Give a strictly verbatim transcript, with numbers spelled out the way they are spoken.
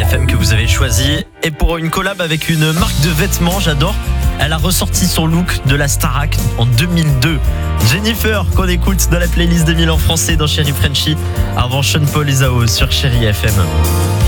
F M que vous avez choisi. Et pour une collab avec une marque de vêtements, j'adore. Elle a ressorti son look de la Starac en deux mille deux. Jennifer, qu'on écoute dans la playlist deux mille en français dans Chéri Frenchy, avant Sean Paul et Zao sur Chéri F M.